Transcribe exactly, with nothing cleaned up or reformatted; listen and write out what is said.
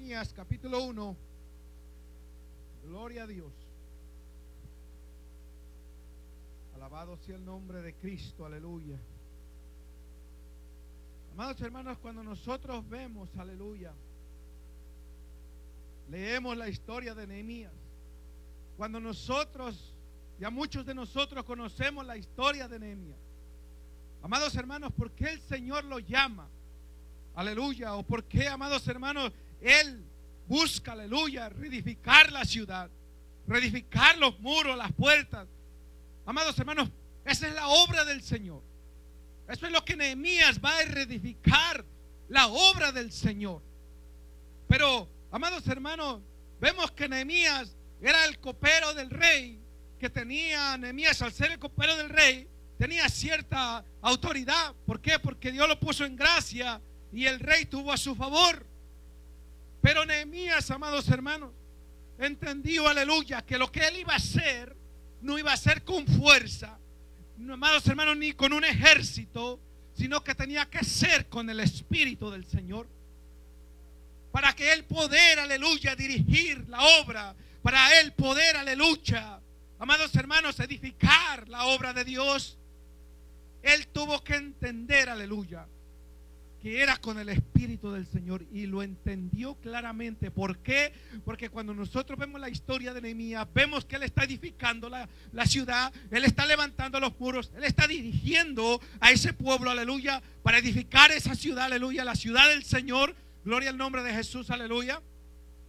Nehemías capítulo uno. Gloria a Dios. Alabado sea el nombre de Cristo, aleluya. Amados hermanos, cuando nosotros vemos, aleluya, leemos la historia de Nehemías, cuando nosotros, ya muchos de nosotros conocemos la historia de Nehemías, amados hermanos, ¿por qué el Señor lo llama? Aleluya. O por qué, amados hermanos, Él busca, aleluya, reedificar la ciudad, reedificar los muros, las puertas. Amados hermanos, esa es la obra del Señor. Eso es lo que Nehemías va a reedificar, la obra del Señor. Pero, amados hermanos, vemos que Nehemías era el copero del rey, que tenía, Nehemías, al ser el copero del rey, tenía cierta autoridad. ¿Por qué? Porque Dios lo puso en gracia y el rey tuvo a su favor. Pero Nehemías, amados hermanos, entendió, aleluya, que lo que él iba a hacer no iba a ser con fuerza, no, amados hermanos, ni con un ejército, sino que tenía que ser con el Espíritu del Señor, para que él poder, aleluya, dirigir la obra, para él poder, aleluya, amados hermanos, edificar la obra de Dios. Él tuvo que entender, aleluya, que era con el Espíritu del Señor, y lo entendió claramente. ¿Por qué? Porque cuando nosotros vemos la historia de Nehemías, vemos que él está edificando la, la ciudad, él está levantando los muros, él está dirigiendo a ese pueblo, aleluya, para edificar esa ciudad, aleluya, la ciudad del Señor. Gloria al nombre de Jesús, aleluya.